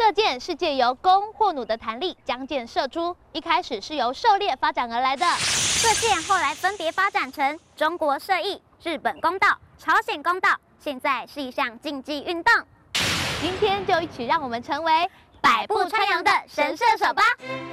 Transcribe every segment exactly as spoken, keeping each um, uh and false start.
射箭是借由弓或弩的弹力将箭射出，一开始是由狩猎发展而来的。 射箭后来分别发展成中国射艺、日本弓道、朝鲜弓道，现在是一项竞技运动。 今天就一起让我们成为百步穿杨的神射手吧！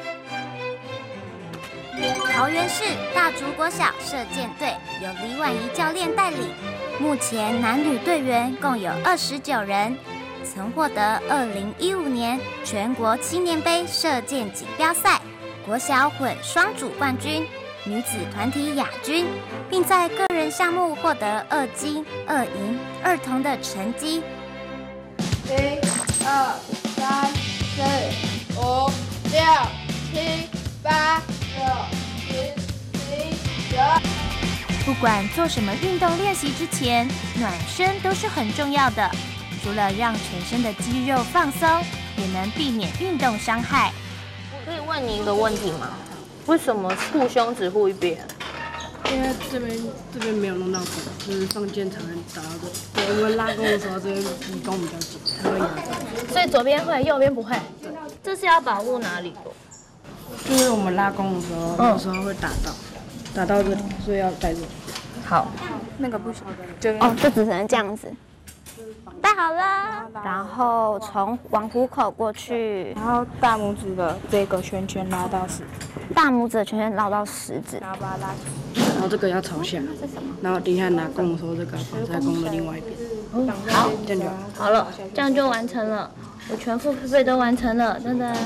桃园市大竹国小射箭队由李婉仪教练带领，目前男女队员共有二十九人，曾获得二零一五年全国青年杯射箭锦标赛国小混双主冠军、女子团体亚军，并在个人项目获得二金、二银、二铜的成绩。 一、二、三、四、五、六、七、八、九、十、十一、十二。 不管做什么运动练习之前，暖身都是很重要的。除了让全身的肌肉放松，也能避免运动伤害。 我可以问你一个问题吗？为什么护胸只护一边？ 因为这边这边没有弄到弓，就是放箭才会打到这里。对，因为拉弓的时候这边离弓比较紧，才会压到。 所以左边会，右边不会。对，这是要保护哪里的？ 就是我们拉弓的时候，有时候会打到，打到这里，所以要带这里。 好， 那个不行，就哦，就只能这样子。戴好了，然后从往虎口过去， 然后大拇指的这个圈圈拉到食指， 大拇指的圈圈绕到食指， 然后把它拉起来。 然后这个要朝下，然后等一下拿弓的时候，这个放在弓的另外一边。 嗯，好， 这样就好了，这样就完成了，我全副配备都完成了，真的。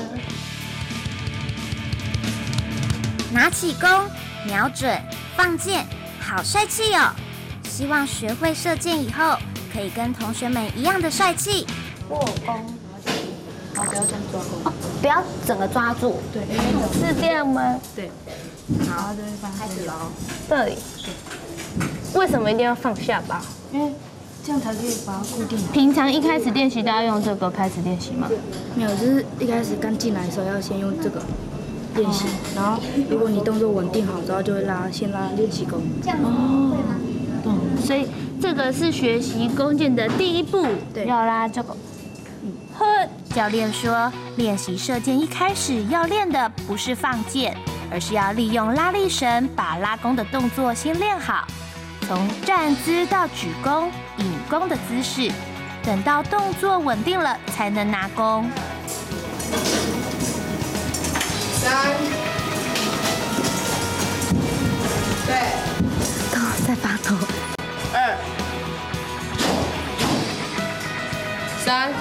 拿起弓，瞄准，放箭，好帅气哦！希望学会射箭以后，可以跟同学们一样的帅气。 握弓，然后不要这样抓弓， 哦，不要整个抓住。 对， 是这样吗？ 对。 好，这边放开始喽。 这里。为什么一定要放下巴？ 因为这样才可以把它固定。 平常一开始练习都要用这个开始练习吗？ 没有，就是一开始刚进来的时候要先用这个练习，然后如果你动作稳定好之后，就会拉先拉练习弓。 哦，懂。所以这个是学习弓箭的第一步， 对， 要拉这个。 呵，教练说，练习射箭一开始要练的不是放箭，而是要利用拉力绳把拉弓的动作先练好，从站姿到举弓、引弓的姿势，等到动作稳定了才能拿弓。 三，对， 都在发抖。 二，三，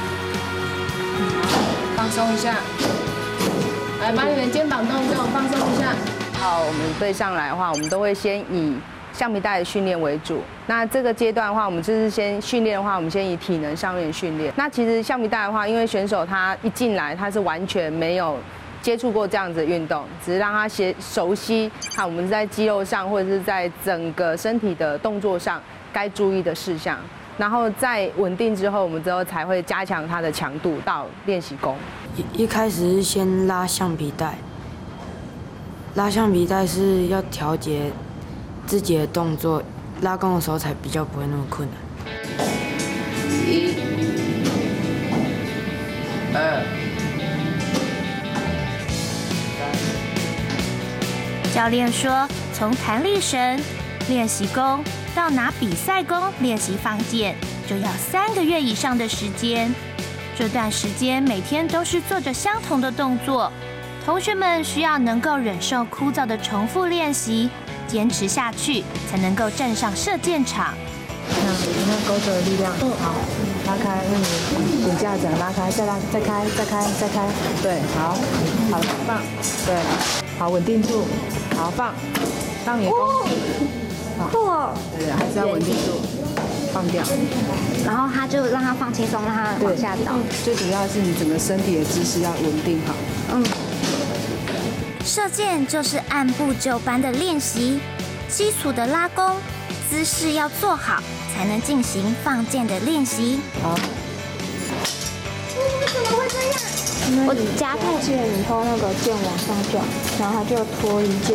放松一下，来把你的肩膀动动，放松一下。 好，我们队上来的话，我们都会先以橡皮带的训练为主。那这个阶段的话，我们就是先训练的话，我们先以体能上面训练。那其实橡皮带的话，因为选手他一进来，他是完全没有接触过这样子的运动，只是让他先熟悉，看我们在肌肉上或者是在整个身体的动作上该注意的事项。然后在稳定之后，我们之后才会加强它的强度到练习弓。 一一开始是先拉橡皮带，拉橡皮带是要调节自己的动作，拉弓的时候才比较不会那么困难。 一，二， 教练说，从弹力绳练习弓到拿比赛弓练习放箭，就要三个月以上的时间。这段时间每天都是做着相同的动作，同学们需要能够忍受枯燥的重复练习，坚持下去才能够站上射箭场。 那你看勾手的力量，好，拉开，那你骨架整个拉开，再拉，再开，再开，再开，对，好，好放，对，好稳定住，好放，放你弓， 酷哦！ 对对，还是要稳定住，放掉， 然后他就让他放轻松，让他往下倒。 最主要是你整个身体的姿势要稳定好。 嗯，射箭就是按部就班的练习，基础的拉弓姿势要做好，才能进行放箭的练习。 好。 为什么会这样？ 我夹太箭以后，那个箭往上转，然后它就脱离箭